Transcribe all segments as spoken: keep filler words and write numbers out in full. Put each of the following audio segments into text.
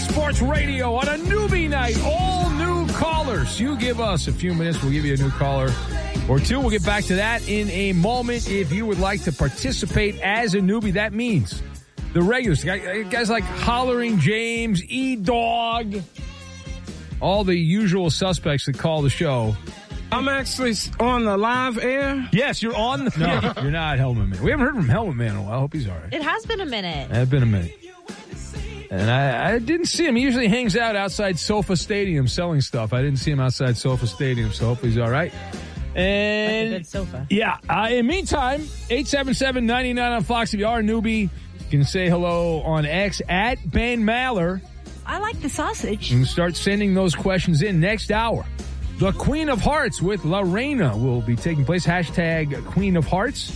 Sports Radio on a newbie night. All new callers. You give us a few minutes, we'll give you a new caller or two. We'll get back to that in a moment. If you would like to participate as a newbie, that means the regulars, guys like Hollering James, E-Dog, all the usual suspects that call the show. I'm actually on the live air. Yes, you're on. The, no, you're not Helmet Man. We haven't heard from Helmet Man in a while. I hope he's all right. It has been a minute. It's been a minute. And I, I didn't see him. He usually hangs out outside Sofa Stadium selling stuff. I didn't see him outside Sofa Stadium, so hopefully he's all right. And like a good sofa. Yeah. Uh, in the meantime, eight seven seven, nine nine on Fox. If you are a newbie, you can say hello on X at Ben Maller. I like the sausage. And start sending those questions in next hour. The Queen of Hearts with Lorena will be taking place. Hashtag Queen of Hearts.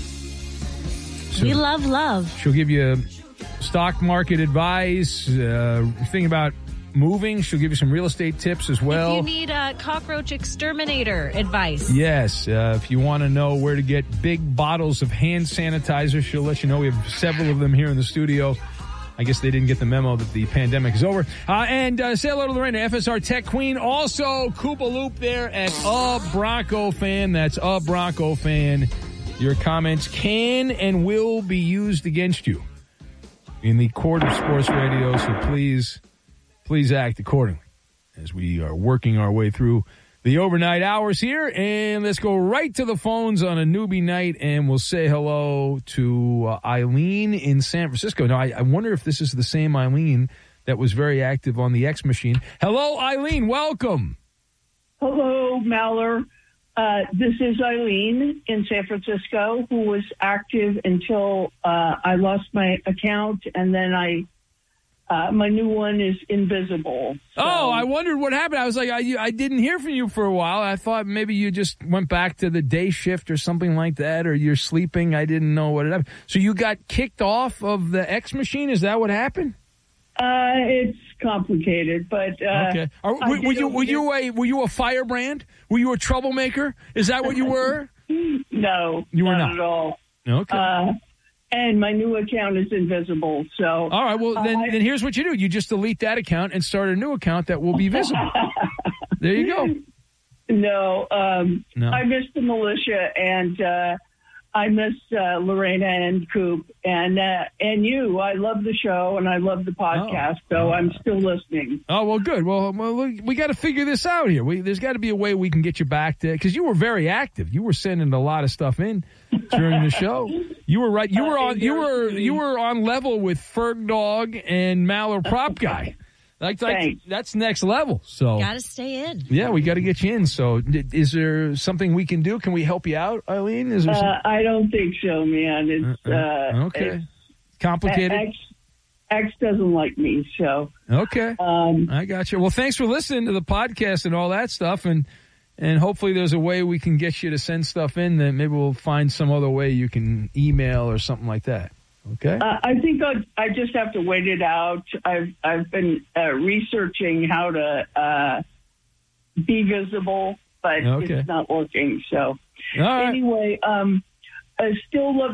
So we love love. She'll give you stock market advice, uh, thing about moving. She'll give you some real estate tips as well. If you need a cockroach exterminator advice. Yes. Uh, if you want to know where to get big bottles of hand sanitizer, she'll let you know. We have several of them here in the studio. I guess they didn't get the memo that the pandemic is over. Uh, and uh, say hello to Lorena, F S R Tech Queen. Also, Koopa Loop there at A Bronco Fan. That's A Bronco Fan. Your comments can and will be used against you in the court of sports radio, so please, please act accordingly as we are working our way through the overnight hours here. And let's go right to the phones on a newbie night, and we'll say hello to uh, Eileen in San Francisco. Now, I, I wonder if this is the same Eileen that was very active on the X machine. Hello, Eileen. Welcome. Hello, Maller. Uh, this is Eileen in San Francisco, who was active until uh, I lost my account, and then I uh, my new one is invisible. So. Oh, I wondered what happened. I was like, I, I didn't hear from you for a while. I thought maybe you just went back to the day shift or something like that, or you're sleeping. I didn't know what had happened. So you got kicked off of the X machine? Is that what happened? Uh, it's complicated, but uh, okay. Are, were, were you were you a were you a firebrand? Were you a troublemaker? Is that what you were? No, you were not, not at all. Okay. Uh, and my new account is invisible. So all right. Well, then, I, then here's what you do: you just delete that account and start a new account that will be visible. There you go. No, um, no. I miss the militia and. Uh, I miss uh, Lorena and Coop and uh, and you. I love the show and I love the podcast, oh. so I'm still listening. Oh, well, good. Well, well we got to figure this out here. We, there's got to be a way we can get you back to, because you were very active. You were sending a lot of stuff in during the show. You were right. You were on. You were you were on level with Ferg Dog and Maller Prop Guy. Like, like that's next level. So got to stay in. Yeah, we got to get you in. So, is there something we can do? Can we help you out, Eileen? Is there? Some... Uh, I don't think so, man. It's uh, uh, okay. It's, complicated. X, X doesn't like me, so okay. Um, I got you. Well, thanks for listening to the podcast and all that stuff, and and hopefully there's a way we can get you to send stuff in. That maybe we'll find some other way you can email or something like that. Okay. Uh, I think I'd, I just have to wait it out. I've I've been uh, researching how to uh, be visible, but okay. it's not working. So all right. anyway, um, I still love